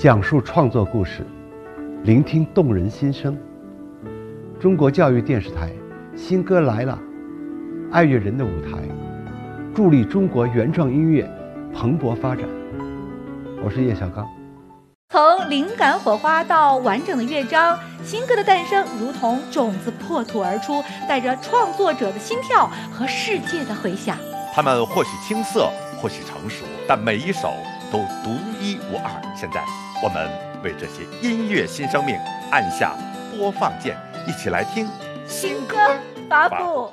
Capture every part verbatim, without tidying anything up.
讲述创作故事，聆听动人心声。中国教育电视台新歌来了，爱乐人的舞台，助力中国原创音乐蓬勃发展。我是叶小刚。 从灵感火花到完整的乐章，新歌的诞生如同种子破土而出，带着创作者的心跳和世界的回响。 他们或许青涩，或许成熟，但每一首都独一无二。现在我们为这些音乐新生命按下播放键，一起来听新歌发布。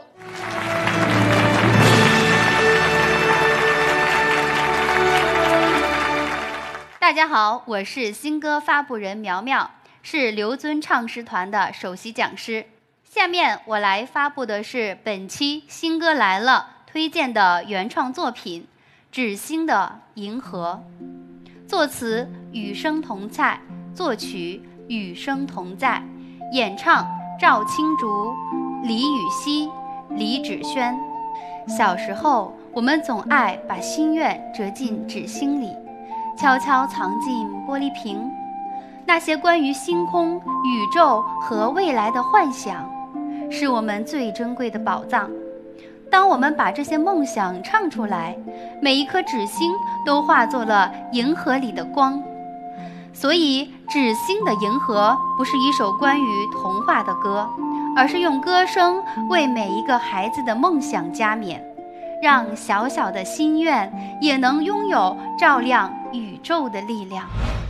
大家好，我是新歌发布人苗苗，是刘尊唱诗团的首席讲师。下面我来发布的是本期新歌来了推荐的原创作品《芷星的银河》，作词与声同在，作曲与声同在，演唱赵青竹、李雨熙、李芷萱。小时候，我们总爱把心愿折进纸芯里，悄悄藏进玻璃瓶，那些关于星空、宇宙和未来的幻想，是我们最珍贵的宝藏。当我们把这些梦想唱出来，每一颗纸星都化作了银河里的光。所以，芷星的银河不是一首关于童话的歌，而是用歌声为每一个孩子的梦想加冕，让小小的心愿也能拥有照亮宇宙的力量。